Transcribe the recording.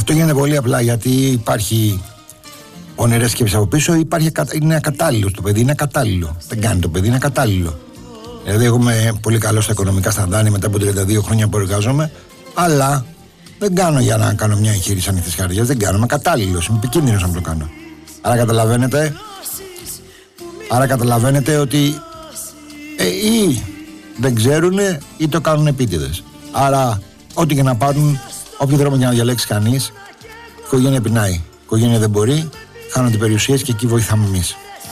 Αυτό γίνεται πολύ απλά γιατί υπάρχει όνειρες σκέψη από πίσω, είναι ακατάλληλο το παιδί, είναι ακατάλληλο. Δεν κάνει το παιδί, είναι ακατάλληλο. Δηλαδή, εγώ είμαι πολύ καλό στα οικονομικά στα δάνεια μετά από 32 χρόνια που εργάζομαι, αλλά δεν κάνω για να κάνω μια εγχείρηση ανοιχτής καρδιάς. Δεν κάνω, είμαι κατάλληλος, είμαι επικίνδυνος να το κάνω. Άρα καταλαβαίνετε ότι ή δεν ξέρουν ή το κάνουν επίτηδες. Άρα, ό,τι και να πάρουν, όποιο δρόμο και να διαλέξει κανείς, η οικογένεια πεινάει. Η οικογένεια δεν μπορεί, χάνονται περιουσίες και εκεί βοηθάμε εμείς.